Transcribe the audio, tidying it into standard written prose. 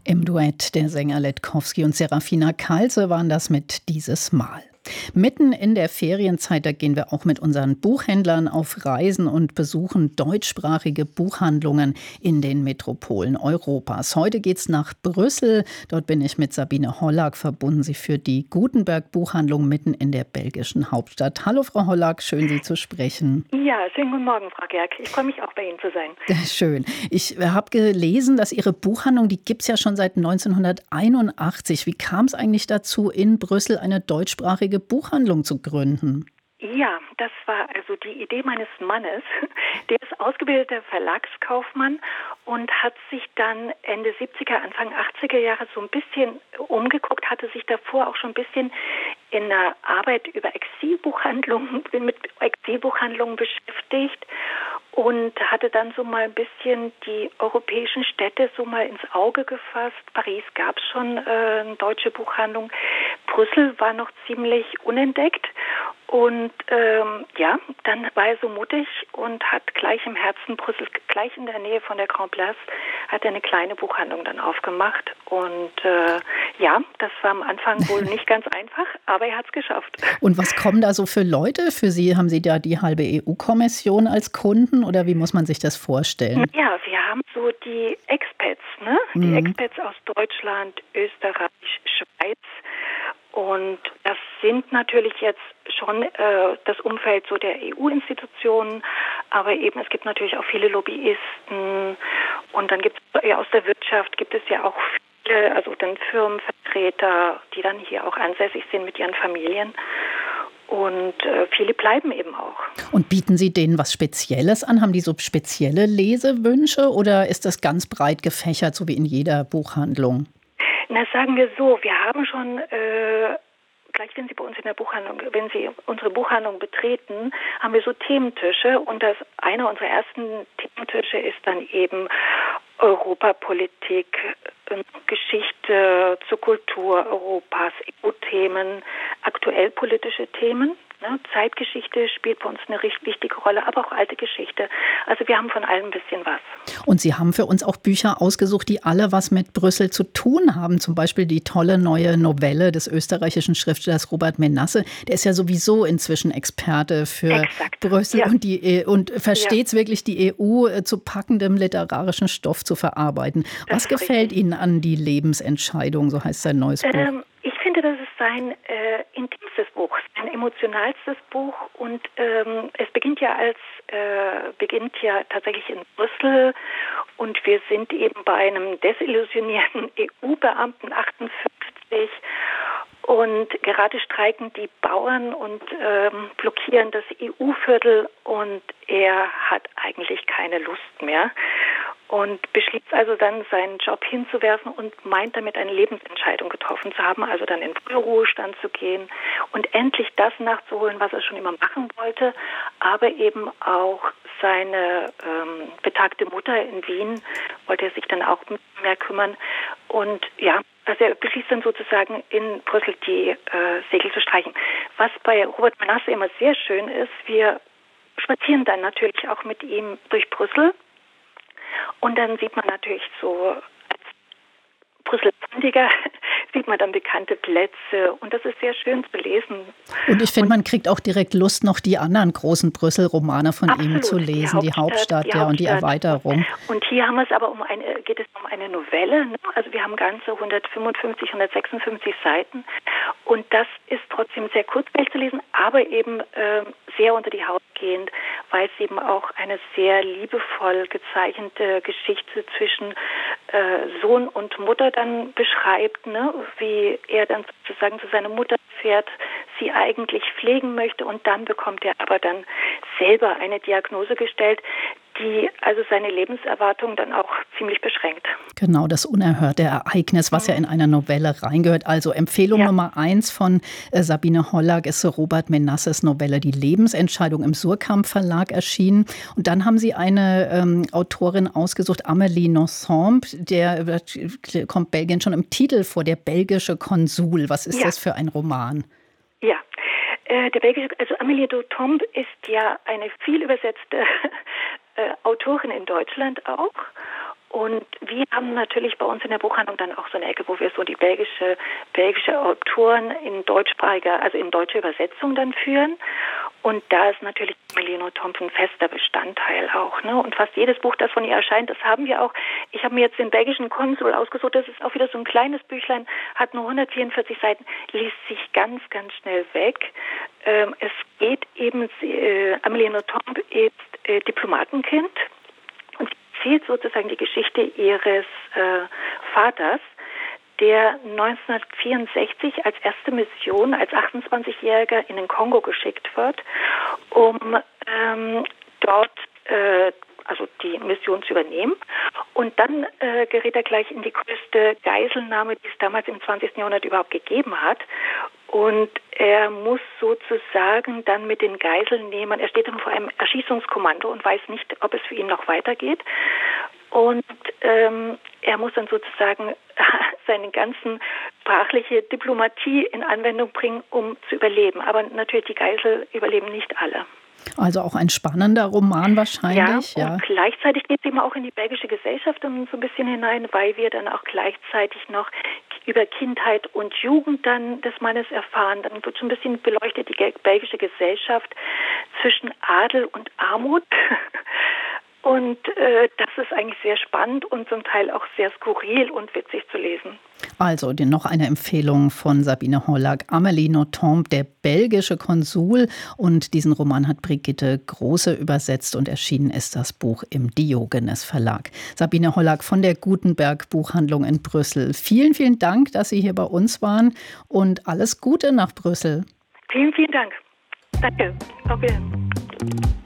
Im Duett der Sänger Letkowski und Serafina Kalse waren das mit Dieses Mal. Mitten in der Ferienzeit, da gehen wir auch mit unseren Buchhändlern auf Reisen und besuchen deutschsprachige Buchhandlungen in den Metropolen Europas. Heute geht's nach Brüssel. Dort bin ich mit Sabine Hollack verbunden. Sie führt die Gutenberg Buchhandlung mitten in der belgischen Hauptstadt. Hallo Frau Hollack, schön Sie zu sprechen. Ja, schönen guten Morgen, Frau Gerg. Ich freue mich auch, bei Ihnen zu sein. Schön. Ich habe gelesen, dass Ihre Buchhandlung, die gibt es ja schon seit 1981. Wie kam es eigentlich dazu, in Brüssel eine deutschsprachige Buchhandlung zu gründen? Ja, das war also die Idee meines Mannes. Der ist ausgebildeter Verlagskaufmann und hat sich dann Ende 70er, Anfang 80er Jahre so ein bisschen umgeguckt, hatte sich davor auch schon ein bisschen in der Arbeit über Exilbuchhandlungen, mit Exilbuchhandlungen beschäftigt und hatte dann so mal ein bisschen die europäischen Städte so mal ins Auge gefasst. Paris gab es schon eine deutsche Buchhandlung. Brüssel war noch ziemlich unentdeckt. Und dann war er so mutig und hat gleich im Herzen Brüssels, gleich in der Nähe von der Grand Place, hat er eine kleine Buchhandlung dann aufgemacht. Und das war am Anfang wohl nicht ganz einfach, aber er hat es geschafft. Und was kommen da so für Leute für Sie? Haben Sie da die halbe EU-Kommission als Kunden oder wie muss man sich das vorstellen? Ja, wir haben so die Expats, ne? Die Expats aus Deutschland, Österreich, Schweiz. Und das sind natürlich jetzt schon das Umfeld so der EU-Institutionen, aber eben es gibt natürlich auch viele Lobbyisten und dann gibt es aus der Wirtschaft gibt es ja auch viele, also dann Firmenvertreter, die dann hier auch ansässig sind mit ihren Familien. Und viele bleiben eben auch. Und bieten Sie denen was Spezielles an? Haben die so spezielle Lesewünsche oder ist das ganz breit gefächert, so wie in jeder Buchhandlung? Na, sagen wir so, wir haben schon, gleich wenn Sie bei uns in der Buchhandlung, wenn Sie unsere Buchhandlung betreten, haben wir so Thementische und einer unserer ersten Thementische ist dann eben Europapolitik, Geschichte zur Kultur Europas, EU-Themen, aktuell politische Themen. Ne? Zeitgeschichte spielt bei uns eine richtig wichtige Rolle, aber auch alte Geschichte. Also wir haben von allem ein bisschen was. Und Sie haben für uns auch Bücher ausgesucht, die alle was mit Brüssel zu tun haben. Zum Beispiel die tolle neue Novelle des österreichischen Schriftstellers Robert Menasse. Der ist ja sowieso inzwischen Experte für Brüssel und versteht es wirklich, die EU zu packendem literarischen Stoff zu verarbeiten. Was gefällt Ihnen an Die Lebensentscheidung, so heißt sein neues Buch? Ich finde, das ist sein intimstes Buch, sein emotionalstes Buch und es beginnt ja tatsächlich in Brüssel und wir sind eben bei einem desillusionierten EU-Beamten 58 und gerade streiken die Bauern und blockieren das EU-Viertel und er hat eigentlich keine Lust mehr. Und beschließt also dann, seinen Job hinzuwerfen und meint damit eine Lebensentscheidung getroffen zu haben, also dann in Frühruhestand zu gehen und endlich das nachzuholen, was er schon immer machen wollte, aber eben auch seine betagte Mutter in Wien wollte er sich dann auch mehr kümmern und ja, also er beschließt dann sozusagen in Brüssel die Segel zu streichen. Was bei Robert Menasse immer sehr schön ist, wir spazieren dann natürlich auch mit ihm durch Brüssel. Und dann sieht man natürlich so als Brüssel-Kundiger sieht man dann bekannte Plätze und das ist sehr schön zu lesen. Und ich finde, man kriegt auch direkt Lust, noch die anderen großen Brüssel-Romane von ihm zu lesen, die Hauptstadt und die Erweiterung. Und hier haben wir es aber geht es um eine Novelle, ne? Also wir haben ganze 155, 156 Seiten und das ist trotzdem sehr kurzweilig zu lesen, aber eben sehr unter die Haut gehend, weil es eben auch eine sehr liebevoll gezeichnete Geschichte zwischen Sohn und Mutter dann beschreibt, ne? Wie er dann sozusagen zu seiner Mutter fährt, sie eigentlich pflegen möchte und dann bekommt er aber dann selber eine Diagnose gestellt, die also seine Lebenserwartung dann auch ziemlich beschränkt. Genau, das unerhörte Ereignis, was ja in einer Novelle reingehört. Also Empfehlung Nummer 1 von Sabine Hollack ist Robert Menasses Novelle Die Lebensentscheidung im Suhrkamp Verlag erschienen. Und dann haben Sie eine Autorin ausgesucht, Amélie Nothomb, der kommt Belgien schon im Titel vor, der belgische Konsul. Was ist das für ein Roman? Ja, Amélie Nothomb ist ja eine viel übersetzte Autorin in Deutschland auch. Und wir haben natürlich bei uns in der Buchhandlung dann auch so eine Ecke, wo wir so die belgische Autoren in deutschsprachiger, also in deutscher Übersetzung dann führen. Und da ist natürlich Amélie Nothomb ein fester Bestandteil auch. Ne? Und fast jedes Buch, das von ihr erscheint, das haben wir auch. Ich habe mir jetzt den belgischen Konsul ausgesucht. Das ist auch wieder so ein kleines Büchlein, hat nur 144 Seiten, liest sich ganz, ganz schnell weg. Es geht eben, Amélie Nothomb ist Diplomatenkind und erzählt sozusagen die Geschichte ihres Vaters, der 1964 als erste Mission als 28-Jähriger in den Kongo geschickt wird, um dort also die Mission zu übernehmen. Und dann gerät er gleich in die größte Geiselnahme, die es damals im 20. Jahrhundert überhaupt gegeben hat. Und er muss sozusagen dann mit den Geiselnehmern, er steht dann vor einem Erschießungskommando und weiß nicht, ob es für ihn noch weitergeht. Und er muss dann sozusagen seine ganzen sprachliche Diplomatie in Anwendung bringen, um zu überleben. Aber natürlich, die Geisel überleben nicht alle. Also auch ein spannender Roman wahrscheinlich. Ja, und gleichzeitig geht es eben auch in die belgische Gesellschaft so ein bisschen hinein, weil wir dann auch gleichzeitig noch über Kindheit und Jugend dann des Mannes erfahren. Dann wird so ein bisschen beleuchtet die belgische Gesellschaft zwischen Adel und Armut. Und das ist eigentlich sehr spannend und zum Teil auch sehr skurril und witzig zu lesen. Also noch eine Empfehlung von Sabine Hollack, Amélie Nothomb, der belgische Konsul. Und diesen Roman hat Brigitte Große übersetzt und erschienen ist das Buch im Diogenes Verlag. Sabine Hollack von der Gutenberg Buchhandlung in Brüssel. Vielen, vielen Dank, dass Sie hier bei uns waren und alles Gute nach Brüssel. Vielen, vielen Dank. Danke. Auf Wiedersehen.